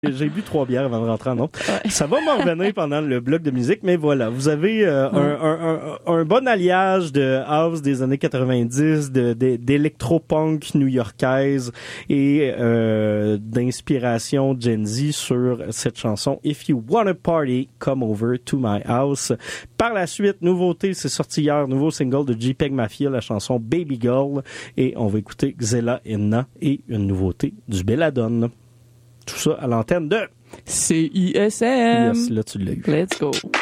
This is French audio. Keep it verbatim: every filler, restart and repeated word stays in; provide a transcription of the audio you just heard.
J'ai bu trois bières avant de rentrer en ondes. Ouais. Ça va m'en revenir pendant le bloc de musique, mais voilà, vous avez euh, ouais. un, un, un, un bon alliage de house des années quatre-vingt-dix, de, de, d'électropunk new-yorkaise et euh, d'inspiration Gen Z sur cette chanson « If You Wanna Party, Come Over to My House ». Par la suite, nouveauté, c'est sorti hier, nouveau single de JPEG Mafia, la chanson « Baby Girl ». Et on va écouter Xela Inna et une nouveauté du Belladonna. Tout ça à l'antenne de C I S M. Yes, là tu l'as eu. Let's go.